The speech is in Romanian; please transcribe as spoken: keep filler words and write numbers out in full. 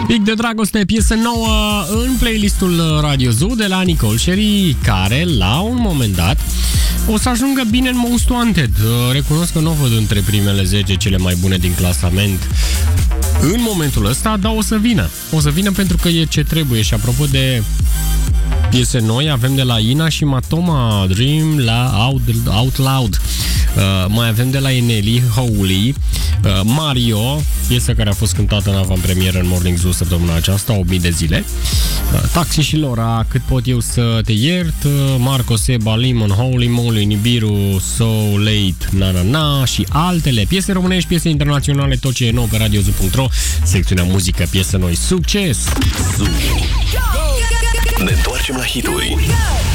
Pic de dragoste, piesă nouă în playlistul Radio Zoo de la Nicole Sherry, care la un moment dat o să ajungă bine în Most Wanted. Recunosc că nu o văd între primele zece cele mai bune din clasament în momentul ăsta, dar o să vină. O să vină pentru că e ce trebuie. Și apropo de piese noi, avem de la Ina și Matoma Dream la Out, Out Loud. Uh, mai avem de la Eneli Holy, uh, Mario, piesă care a fost cântată în avantpremieră în Morning Zoo săptămâna aceasta, opt mii de zile. Uh, Taxi și Lora, Cât pot eu să te iert, uh, Marco Seba, Limon, Holy Moly, Nibiru, So Late, Na Na Na și altele. Piese românești, piese internaționale, tot ce e nou pe radio zoo punct ro, secțiunea muzică, piese noi. Succes! Zoo. Ne întoarcem la hituri.